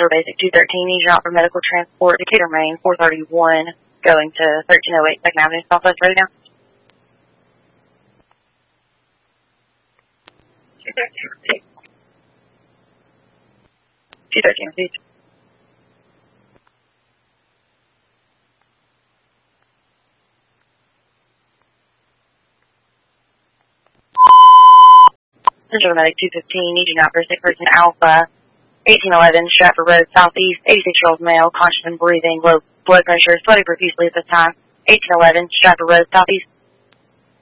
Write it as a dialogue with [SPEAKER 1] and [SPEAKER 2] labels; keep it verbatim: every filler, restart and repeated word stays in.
[SPEAKER 1] Central Basic two thirteen, needs you out for medical transport. Decatur, Maine, four thirty-one, going to thirteen oh eight Second Avenue, Southwest. Ready now? two thirteen, two thirteen, please. Central Medic two fifteen, needs you out for sick person Alpha, eighteen eleven, Stratford Road, Southeast, eighty-six-year-old male, conscious and breathing, low blood pressure, sweating profusely at this time. eighteen eleven, Stratford Road, Southeast.